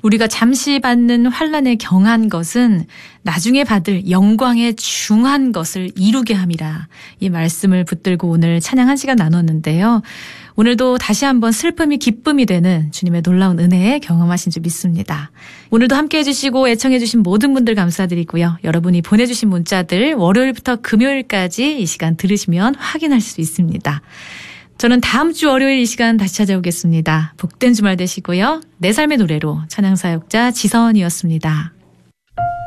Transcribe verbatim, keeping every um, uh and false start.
우리가 잠시 받는 환난에 경한 것은 나중에 받을 영광의 중한 것을 이루게 함이라. 이 말씀을 붙들고 오늘 찬양 한 시간 나눴는데요. 오늘도 다시 한번 슬픔이 기쁨이 되는 주님의 놀라운 은혜에 경험하신 줄 믿습니다. 오늘도 함께해 주시고 애청해 주신 모든 분들 감사드리고요. 여러분이 보내주신 문자들 월요일부터 금요일까지 이 시간 들으시면 확인할 수 있습니다. 저는 다음 주 월요일 이 시간 다시 찾아오겠습니다. 복된 주말 되시고요. 내 삶의 노래로 찬양사역자 지선이었습니다.